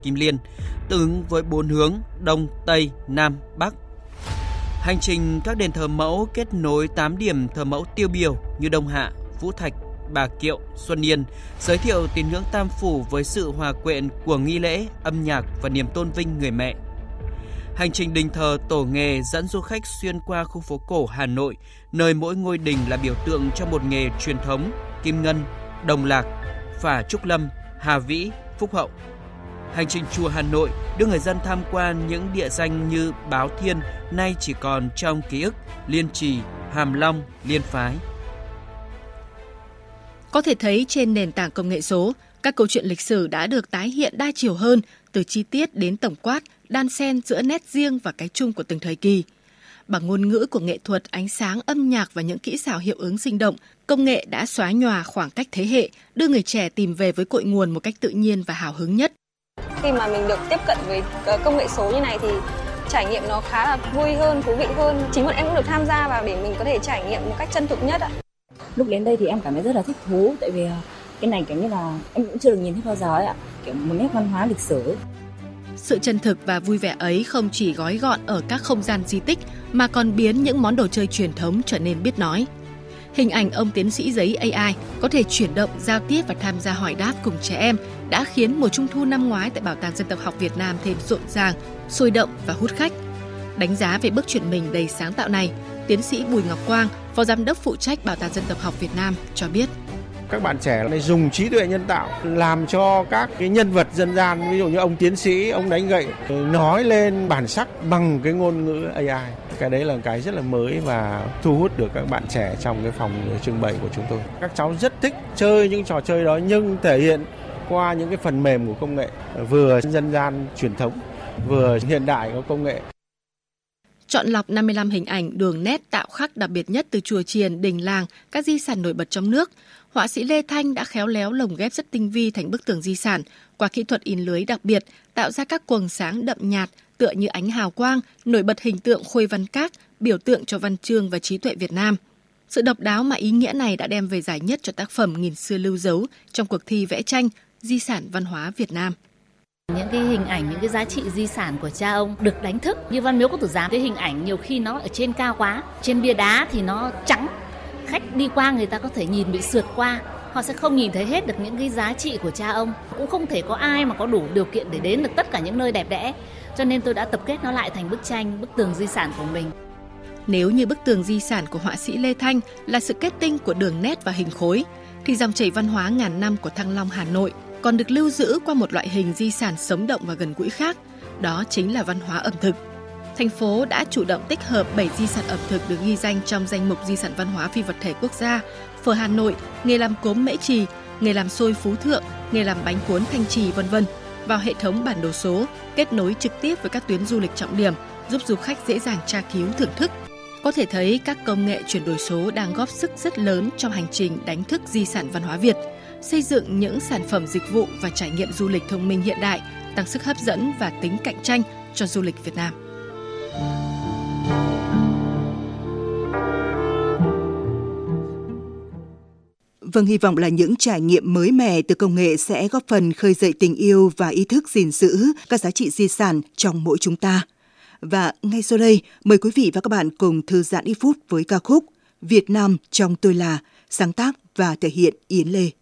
Kim Liên, tương ứng với 4 hướng Đông, Tây, Nam, Bắc. Hành trình các đền thờ mẫu kết nối 8 điểm thờ mẫu tiêu biểu như Đông Hạ, Vũ Thạch, Bà Kiệu, Xuân Yên, giới thiệu tín ngưỡng Tam Phủ với sự hòa quyện của nghi lễ, âm nhạc và niềm tôn vinh người mẹ. Hành trình đình thờ Tổ nghề dẫn du khách xuyên qua khu phố cổ Hà Nội, nơi mỗi ngôi đình là biểu tượng cho một nghề truyền thống, Kim Ngân, Đồng Lạc, Phả Trúc Lâm, Hà Vĩ, Phúc Hậu. Hành trình chùa Hà Nội đưa người dân tham quan những địa danh như Báo Thiên, nay chỉ còn trong ký ức, Liên Trì, Hàm Long, Liên Phái. Có thể thấy trên nền tảng công nghệ số, các câu chuyện lịch sử đã được tái hiện đa chiều hơn, từ chi tiết đến tổng quát, đan xen giữa nét riêng và cái chung của từng thời kỳ. Bằng ngôn ngữ của nghệ thuật, ánh sáng, âm nhạc và những kỹ xảo hiệu ứng sinh động, công nghệ đã xóa nhòa khoảng cách thế hệ, đưa người trẻ tìm về với cội nguồn một cách tự nhiên và hào hứng nhất. Khi mà mình được tiếp cận với công nghệ số như này thì trải nghiệm nó khá là vui hơn, thú vị hơn. Chính bọn em cũng được tham gia vào để mình có thể trải nghiệm một cách chân thực nhất ạ. Lúc đến đây thì em cảm thấy rất là thích thú, tại vì cái này kiểu như là em cũng chưa được nhìn thấy bao giờ ấy ạ, kiểu một nét văn hóa lịch sử ấy. Sự chân thực và vui vẻ ấy không chỉ gói gọn ở các không gian di tích mà còn biến những món đồ chơi truyền thống trở nên biết nói. Hình ảnh ông tiến sĩ giấy AI có thể chuyển động, giao tiếp và tham gia hỏi đáp cùng trẻ em đã khiến mùa Trung thu năm ngoái tại Bảo tàng Dân tộc học Việt Nam thêm rộn ràng, sôi động và hút khách. Đánh giá về bước chuyển mình đầy sáng tạo này, tiến sĩ Bùi Ngọc Quang, Phó Giám đốc phụ trách Bảo tàng Dân tộc học Việt Nam cho biết. Các bạn trẻ này dùng trí tuệ nhân tạo làm cho các cái nhân vật dân gian, ví dụ như ông tiến sĩ, ông đánh gậy, nói lên bản sắc bằng cái ngôn ngữ AI. Cái đấy là cái rất là mới và thu hút được các bạn trẻ trong cái phòng trưng bày của chúng tôi. Các cháu rất thích chơi những trò chơi đó nhưng thể hiện qua những cái phần mềm của công nghệ, vừa dân gian truyền thống, vừa hiện đại có công nghệ. Chọn lọc 55 hình ảnh đường nét tạo khắc đặc biệt nhất từ chùa chiền, đình làng, các di sản nổi bật trong nước. Họa sĩ Lê Thanh đã khéo léo lồng ghép rất tinh vi thành bức tường di sản qua kỹ thuật in lưới đặc biệt, tạo ra các quầng sáng đậm nhạt tựa như ánh hào quang, nổi bật hình tượng Khuê Văn Các, biểu tượng cho văn chương và trí tuệ Việt Nam. Sự độc đáo mà ý nghĩa này đã đem về giải nhất cho tác phẩm Nghìn xưa lưu dấu trong cuộc thi vẽ tranh Di sản văn hóa Việt Nam. Những cái hình ảnh, những cái giá trị di sản của cha ông được đánh thức. Như Văn Miếu Quốc Tử Giám, cái hình ảnh nhiều khi nó ở trên cao quá, trên bia đá thì nó trắng. Khách đi qua người ta có thể nhìn bị sượt qua, họ sẽ không nhìn thấy hết được những cái giá trị của cha ông. Cũng không thể có ai mà có đủ điều kiện để đến được tất cả những nơi đẹp đẽ. Cho nên tôi đã tập kết nó lại thành bức tranh, bức tường di sản của mình. Nếu như bức tường di sản của họa sĩ Lê Thanh là sự kết tinh của đường nét và hình khối, thì dòng chảy văn hóa ngàn năm của Thăng Long Hà Nội còn được lưu giữ qua một loại hình di sản sống động và gần gũi khác, đó chính là văn hóa ẩm thực. Thành phố đã chủ động tích hợp 7 di sản ẩm thực được ghi danh trong danh mục di sản văn hóa phi vật thể quốc gia: phở Hà Nội, nghề làm cốm Mễ Trì, nghề làm xôi Phú Thượng, nghề làm bánh cuốn Thanh Trì, v.v. vào hệ thống bản đồ số, kết nối trực tiếp với các tuyến du lịch trọng điểm, giúp du khách dễ dàng tra cứu thưởng thức. Có thể thấy các công nghệ chuyển đổi số đang góp sức rất lớn trong hành trình đánh thức di sản văn hóa Việt, xây dựng những sản phẩm dịch vụ và trải nghiệm du lịch thông minh hiện đại, tăng sức hấp dẫn và tính cạnh tranh cho du lịch Việt Nam. Vâng, hy vọng là những trải nghiệm mới mẻ từ công nghệ sẽ góp phần khơi dậy tình yêu và ý thức gìn giữ các giá trị di sản trong mỗi chúng ta. Và ngay sau đây, mời quý vị và các bạn cùng thư giãn ít phút với ca khúc Việt Nam trong tôi là, sáng tác và thể hiện Yến Lê.